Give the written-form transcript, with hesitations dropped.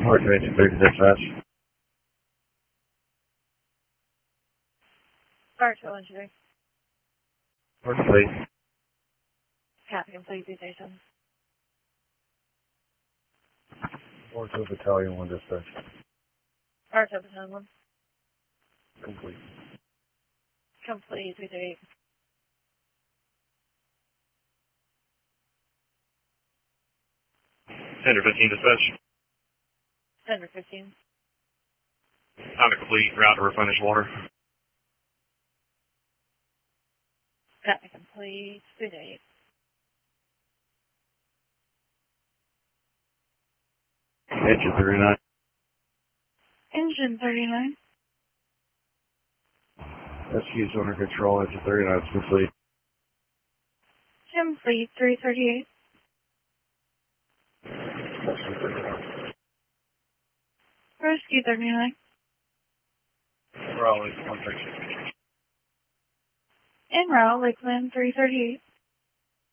Port 2230 dispatch. Start to engineering. Port complete. Copy, complete station. Port 2 Battalion 1 dispatch. Start to battalion 1. Complete. Complete 338. Tender 15 dispatch. Tender 15. Time to complete. Route to replenish water. Copy, complete 338. Engine 39. Engine 39. SQ's under control. Engine 39 is complete. Complete 338. Rescue 39. Raleigh 136. En route, Lakeland 338.